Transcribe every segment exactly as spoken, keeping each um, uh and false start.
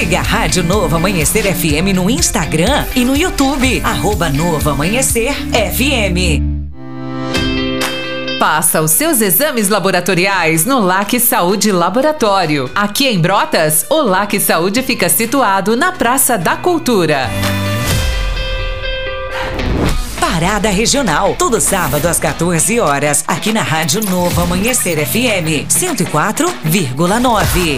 Siga a Rádio Novo Amanhecer F M no Instagram e no YouTube, arroba Novo Amanhecer F M. Faça os seus exames laboratoriais no L A C Saúde Laboratório. Aqui em Brotas, o L A C Saúde fica situado na Praça da Cultura. Parada Regional, todo sábado às quatorze horas, aqui na Rádio Novo Amanhecer F M, cento e quatro vírgula nove.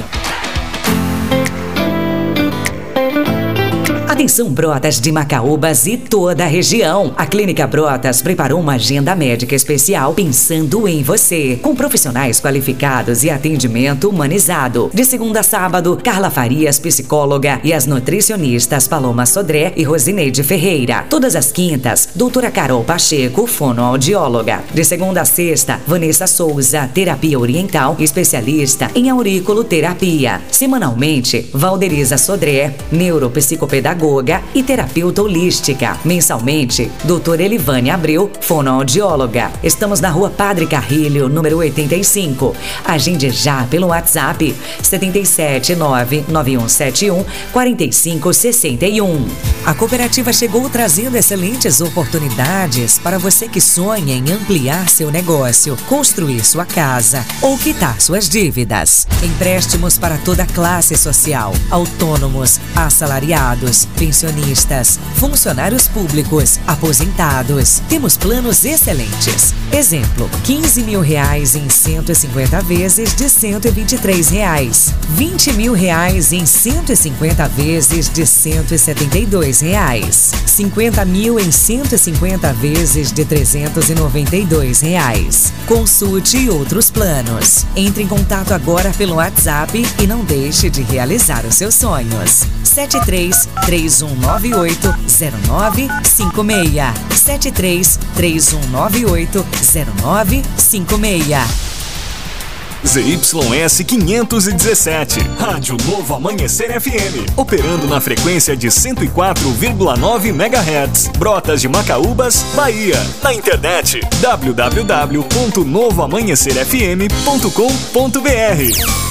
Atenção Brotas de Macaúbas e toda a região. A Clínica Brotas preparou uma agenda médica especial pensando em você, com profissionais qualificados e atendimento humanizado. De segunda a sábado, Carla Farias, psicóloga, e as nutricionistas Paloma Sodré e Rosineide Ferreira. Todas as quintas, doutora Carol Pacheco, fonoaudióloga. De segunda a sexta, Vanessa Souza, terapia oriental, especialista em auriculoterapia. Semanalmente, Valderiza Sodré, neuropsicopedagoga e terapeuta holística. Mensalmente, doutora Elivane Abreu, fonoaudióloga. Estamos na Rua Padre Carrilho, número oitenta e cinco. Agende já pelo WhatsApp sete sete nove nove um sete um quatro cinco seis um. A cooperativa chegou trazendo excelentes oportunidades para você que sonha em ampliar seu negócio, construir sua casa ou quitar suas dívidas. Empréstimos para toda a classe social, autônomos, assalariados, pensionistas, funcionários públicos, aposentados. Temos planos excelentes. Exemplo, quinze mil reais em cento e cinquenta vezes de cento e vinte e três reais. vinte mil reais em cento e cinquenta vezes de cento e setenta e dois reais. cinquenta mil em cento e cinquenta vezes de trezentos e noventa e dois reais. Consulte outros planos. Entre em contato agora pelo WhatsApp e não deixe de realizar os seus sonhos. sete três três um nove oito zero nove cinco seis. sete três três um nove oito zero nove cinco seis. Z Y S quinhentos e dezessete, Rádio Novo Amanhecer F M, operando na frequência de cento e quatro vírgula nove megahertz, Brotas de Macaúbas, Bahia. Na internet, w w w ponto novo amanhecer f m ponto com ponto b r.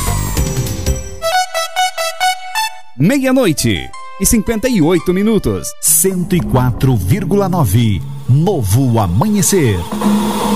Meia-noite e cinquenta e oito minutos. cento e quatro vírgula nove, Novo Amanhecer.